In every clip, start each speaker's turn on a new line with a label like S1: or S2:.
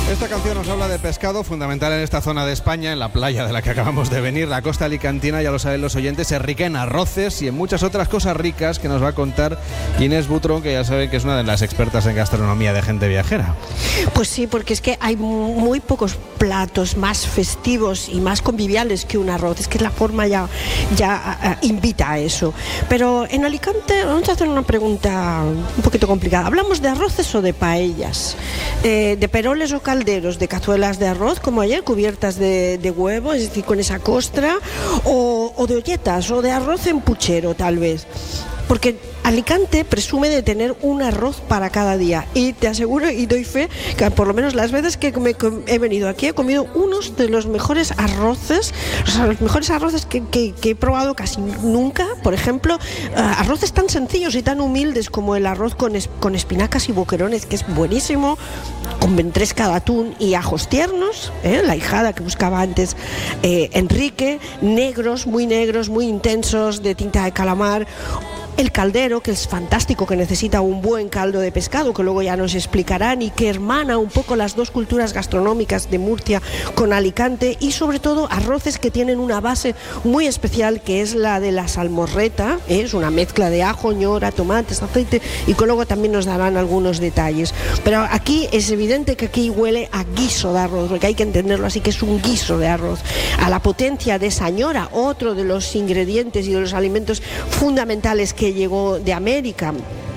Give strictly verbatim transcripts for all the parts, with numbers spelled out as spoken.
S1: Esta canción nos habla de pescado, fundamental en esta zona de España, en la playa de la que acabamos de venir. La costa alicantina, ya lo saben los oyentes, es rica en arroces y en muchas otras cosas ricas que nos va a contar Inés Butrón, que ya saben que es una de las expertas en gastronomía de Gente Viajera.
S2: Pues sí, porque es que hay muy pocos platos más festivos y más conviviales que un arroz. Es que la forma ya, ya uh, invita a eso. Pero en Alicante vamos a hacer una pregunta un poquito complicada. ¿Hablamos de arroces o de paellas? Eh, ¿De peroles o calderos? ¿De cazuelas de arroz, como ayer, cubiertas de, de huevo, es decir, con esa costra? ¿O, o de olletas? ¿O de arroz en puchero, tal vez? Porque Alicante presume de tener un arroz para cada día y te aseguro y doy fe que por lo menos las veces que me, he venido aquí he comido unos de los mejores arroces, o sea, los mejores arroces que, que, que he probado casi nunca. Por ejemplo, uh, arroces tan sencillos y tan humildes como el arroz con, es, con espinacas y boquerones, que es buenísimo, con ventresca de atún y ajos tiernos, ¿eh? La hijada que buscaba antes eh, Enrique, negros, muy negros, muy intensos, de tinta de calamar. El caldero, que es fantástico, que necesita un buen caldo de pescado, que luego ya nos explicarán, y que hermana un poco las dos culturas gastronómicas de Murcia con Alicante, y sobre todo arroces que tienen una base muy especial, que es la de la salmorreta, ¿eh? Es una mezcla de ajo, ñora, tomates, aceite, y que luego también nos darán algunos detalles. Pero aquí es evidente que aquí huele a guiso de arroz, porque hay que entenderlo así, que es un guiso de arroz. A la potencia de esa ñora, otro de los ingredientes y de los alimentos fundamentales que llegó de América.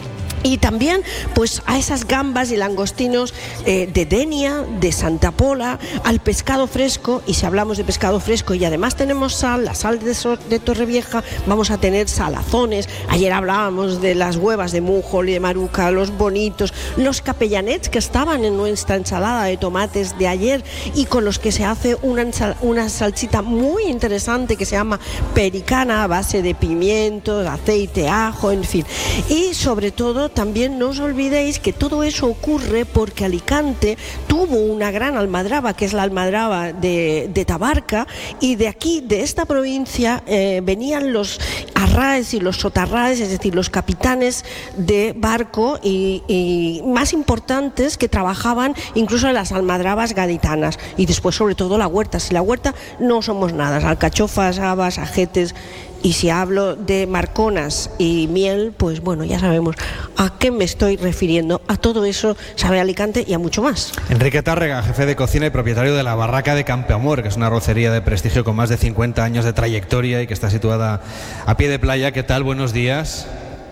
S2: Y también pues a esas gambas y langostinos eh, de Denia, de Santa Pola, al pescado fresco. Y si hablamos de pescado fresco y además tenemos sal, la sal de, so, de Torrevieja, vamos a tener salazones. Ayer hablábamos de las huevas de Mújol y de Maruca, los bonitos, los capellanets que estaban en nuestra ensalada de tomates de ayer y con los que se hace una, una salsita muy interesante que se llama pericana, a base de pimiento, aceite, ajo, en fin. Y sobre todo también no os olvidéis que todo eso ocurre porque Alicante tuvo una gran almadraba, que es la almadraba de, de Tabarca, y de aquí, de esta provincia, eh, venían los arráes y los sotarráes, es decir, los capitanes de barco y, y más importantes que trabajaban incluso en las almadrabas gaditanas, y después sobre todo la huerta. Si la huerta no somos nada, alcachofas, habas, ajetes. Y si hablo de marconas y miel, pues bueno, ya sabemos a qué me estoy refiriendo. A todo eso sabe Alicante y a mucho más.
S1: Enrique Tárrega, jefe de cocina y propietario de la Barraca de Campoamor, que es una arrocería de prestigio con más de cincuenta años de trayectoria y que está situada a pie de playa. ¿Qué tal? Buenos días.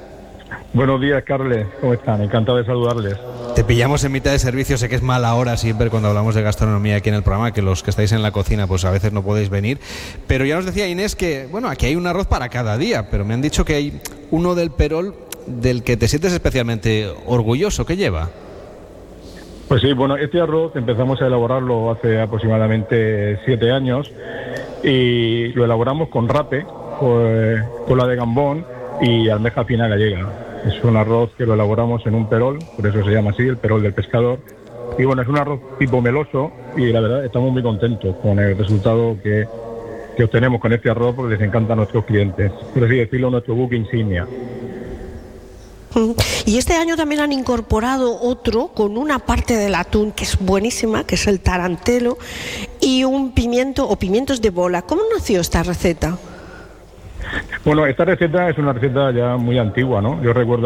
S3: Buenos días, Carles. ¿Cómo están? Encantado de saludarles.
S1: Te pillamos en mitad de servicio, sé que es mala hora siempre cuando hablamos de gastronomía aquí en el programa, que los que estáis en la cocina pues a veces no podéis venir, pero ya nos decía Inés que, bueno, aquí hay un arroz para cada día, pero me han dicho que hay uno del Perol del que te sientes especialmente orgulloso. ¿Qué lleva?
S3: Pues sí, bueno, este arroz empezamos a elaborarlo hace aproximadamente siete años y lo elaboramos con rape, pues, cola de gambón y almeja fina gallega. Es un arroz que lo elaboramos en un perol, por eso se llama así, el perol del pescador. Y bueno, es un arroz tipo meloso y la verdad estamos muy contentos con el resultado que, que obtenemos con este arroz, porque les encanta a nuestros clientes. Por así decirlo, nuestro buque insignia.
S2: Y este año también han incorporado otro con una parte del atún que es buenísima, que es el tarantelo, y un pimiento o pimientos de bola. ¿Cómo nació esta receta?
S3: Bueno, esta receta es una receta ya muy antigua, ¿no? Yo recuerdo